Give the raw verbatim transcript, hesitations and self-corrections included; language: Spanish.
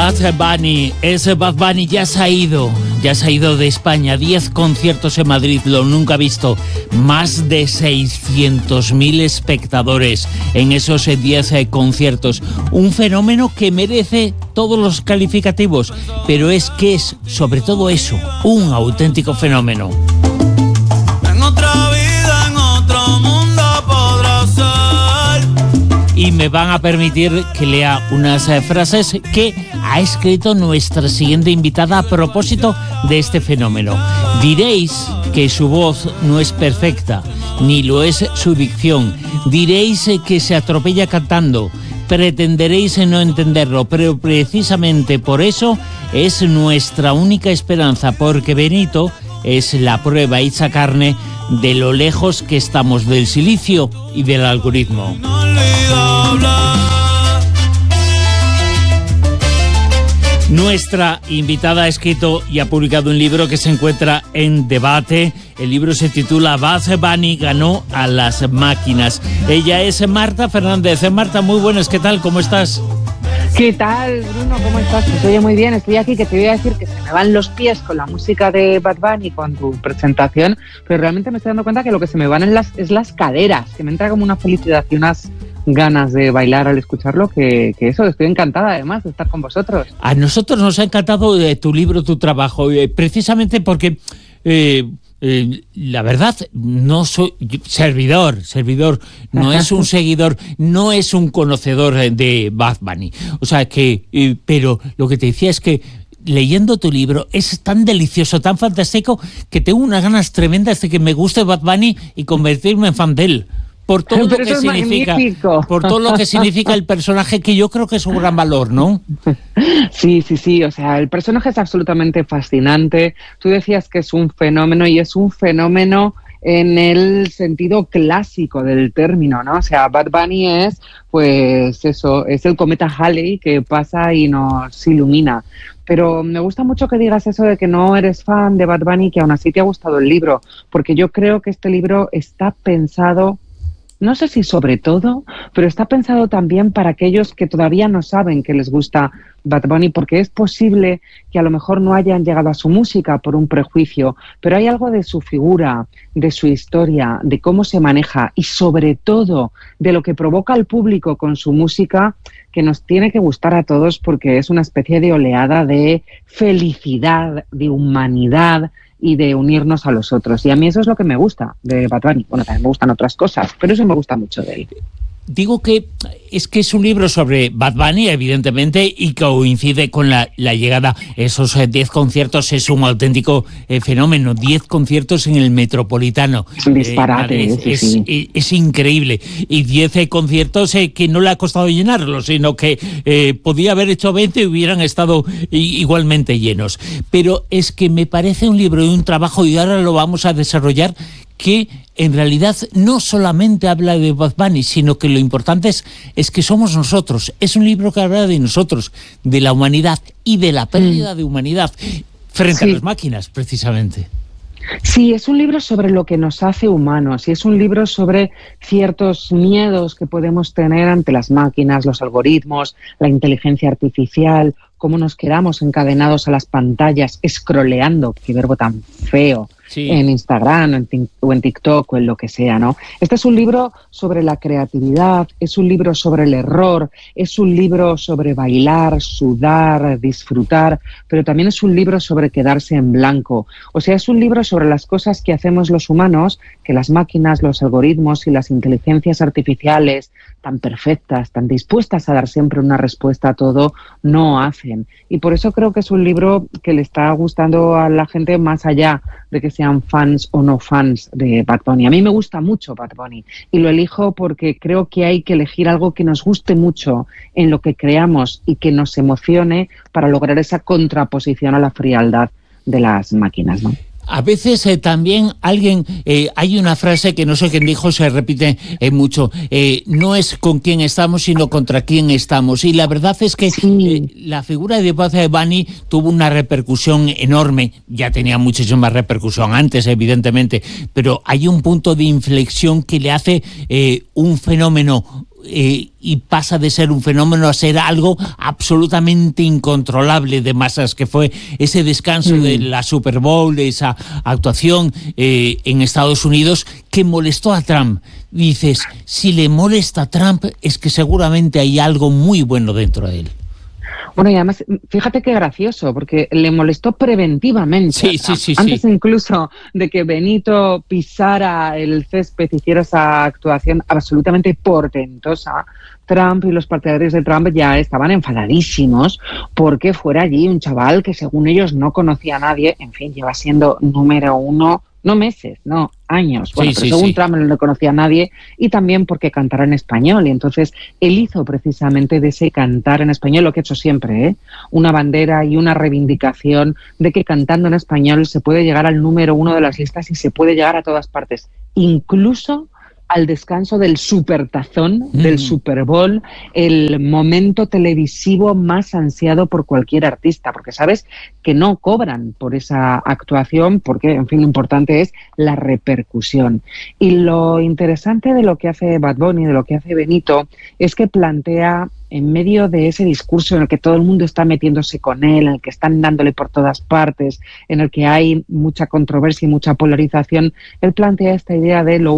Bad Bunny, ese Bad Bunny ya se ha ido, ya se ha ido de España, diez conciertos en Madrid, lo nunca visto, más de seiscientos mil espectadores en esos diez conciertos, un fenómeno que merece todos los calificativos, pero es que es sobre todo eso, un auténtico fenómeno. En otra vida, en otro mundo podrá ser. Y me van a permitir que lea unas eh, frases que ha escrito nuestra siguiente invitada a propósito de este fenómeno. Diréis que su voz no es perfecta, ni lo es su dicción. Diréis eh, que se atropella cantando. Pretenderéis no entenderlo, pero precisamente por eso es nuestra única esperanza, porque Benito es la prueba hecha carne de lo lejos que estamos del silicio y del algoritmo. Nuestra invitada ha escrito y ha publicado un libro que se encuentra en debate. El libro se titula Bad Bunny ganó a las máquinas. Ella es Marta Fernández. Marta, muy buenas, ¿qué tal? ¿Cómo estás? ¿Qué tal, Bruno? ¿Cómo estás? Pues oye, muy bien, estoy aquí, que te voy a decir que se me van los pies con la música de Bad Bunny, con tu presentación, pero realmente me estoy dando cuenta que lo que se me van es las, es las caderas, que me entra como una felicidad y unas ganas de bailar al escucharlo, que, que eso, estoy encantada además de estar con vosotros. A nosotros nos ha encantado eh, tu libro, tu trabajo, eh, precisamente porque... Eh, Eh, la verdad, no soy servidor, servidor, no es un seguidor, no es un conocedor de Bad Bunny. O sea que, eh, pero lo que te decía es que leyendo tu libro es tan delicioso, tan fantástico, que tengo unas ganas tremendas de que me guste Bad Bunny y convertirme en fan de él. Por todo lo que significa, por todo lo que significa el personaje, que yo creo que es un gran valor, ¿no? Sí, sí, sí, o sea, el personaje es absolutamente fascinante. Tú decías que es un fenómeno y es un fenómeno en el sentido clásico del término, ¿no? O sea, Bad Bunny es, pues eso, es el cometa Halley que pasa y nos ilumina. Pero me gusta mucho que digas eso de que no eres fan de Bad Bunny y que aún así te ha gustado el libro, porque yo creo que este libro está pensado, no sé si sobre todo, pero está pensado también para aquellos que todavía no saben que les gusta Bad Bunny, porque es posible que a lo mejor no hayan llegado a su música por un prejuicio, pero hay algo de su figura, de su historia, de cómo se maneja y sobre todo de lo que provoca al público con su música, que nos tiene que gustar a todos, porque es una especie de oleada de felicidad, de humanidad y de unirnos a los otros. Y a mí eso es lo que me gusta de Bad Bunny. Bueno, también me gustan otras cosas, pero eso me gusta mucho de él. Digo que es que es un libro sobre Bad Bunny, evidentemente, y coincide con la, la llegada. Esos diez conciertos es un auténtico eh, fenómeno. diez conciertos en el Metropolitano. Es un disparate. Eh, es, sí, sí. Es, es increíble. Y diez eh, conciertos eh, que no le ha costado llenarlos, sino que eh, podía haber hecho veinte y hubieran estado igualmente llenos. Pero es que me parece un libro y un trabajo, y ahora lo vamos a desarrollar, que en realidad no solamente habla de Bad Bunny, sino que lo importante es, es que somos nosotros. Es un libro que habla de nosotros, de la humanidad y de la pérdida mm. de humanidad frente sí. a las máquinas, precisamente. Sí, es un libro sobre lo que nos hace humanos y es un libro sobre ciertos miedos que podemos tener ante las máquinas, los algoritmos, la inteligencia artificial, cómo nos quedamos encadenados a las pantallas, scrolleando, qué verbo tan feo, sí. en Instagram en t- o en TikTok o en lo que sea, ¿no? Este es un libro sobre la creatividad, es un libro sobre el error, es un libro sobre bailar, sudar, disfrutar, pero también es un libro sobre quedarse en blanco. O sea, es un libro sobre las cosas que hacemos los humanos, que las máquinas, los algoritmos y las inteligencias artificiales tan perfectas, tan dispuestas a dar siempre una respuesta a todo, no hacen. Y por eso creo que es un libro que le está gustando a la gente más allá de que sean fans o no fans de Bad Bunny. A mí me gusta mucho Bad Bunny y lo elijo porque creo que hay que elegir algo que nos guste mucho en lo que creamos y que nos emocione para lograr esa contraposición a la frialdad de las máquinas, ¿no? A veces eh, también alguien, eh, hay una frase que no sé quién dijo, se repite eh, mucho, eh, no es con quién estamos, sino contra quién estamos. Y la verdad es que sí. eh, la figura de Bad Bunny tuvo una repercusión enorme, ya tenía muchísima repercusión antes, evidentemente, pero hay un punto de inflexión que le hace eh, un fenómeno eh, y pasa de ser un fenómeno a ser algo absolutamente incontrolable de masas, que fue ese descanso mm. de la Super Bowl, de esa actuación eh, en Estados Unidos que molestó a Trump. Dices, si le molesta a Trump es que seguramente hay algo muy bueno dentro de él. Bueno, y además, fíjate qué gracioso, porque le molestó preventivamente. Sí, sí, sí, Antes sí. incluso de que Benito pisara el césped, hiciera esa actuación absolutamente portentosa, Trump y los partidarios de Trump ya estaban enfadadísimos porque fuera allí un chaval que según ellos no conocía a nadie, en fin, lleva siendo número uno, no meses, no años, bueno, sí, pero sí, según sí. Trump no le conocía a nadie, y también porque cantara en español, y entonces él hizo precisamente de ese cantar en español lo que ha hecho siempre, ¿eh? Una bandera y una reivindicación de que cantando en español se puede llegar al número uno de las listas y se puede llegar a todas partes, incluso al descanso del supertazón, mm. del Super Bowl, el momento televisivo más ansiado por cualquier artista, porque sabes que no cobran por esa actuación, porque, en fin, lo importante es la repercusión. Y lo interesante de lo que hace Bad Bunny, de lo que hace Benito, es que plantea, en medio de ese discurso en el que todo el mundo está metiéndose con él, en el que están dándole por todas partes, en el que hay mucha controversia y mucha polarización, él plantea esta idea de lo